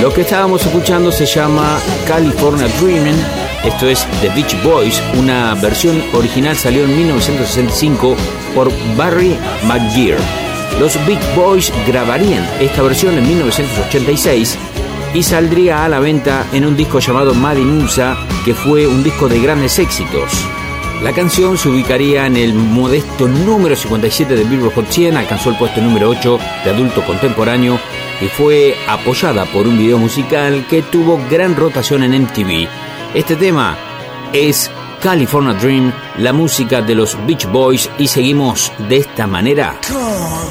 Lo que estábamos escuchando se llama California Dreamin'. Esto es The Beach Boys. Una versión original salió en 1965 por Barry McGuire. Los Beach Boys grabarían esta versión en 1986 y saldría a la venta en un disco llamado Made in USA, que fue un disco de grandes éxitos. La canción se ubicaría en el modesto número 57 de Billboard Hot 100, alcanzó el puesto número 8 de adulto contemporáneo y fue apoyada por un video musical que tuvo gran rotación en MTV. Este tema es California Dream, la música de los Beach Boys, y seguimos de esta manera. Come on,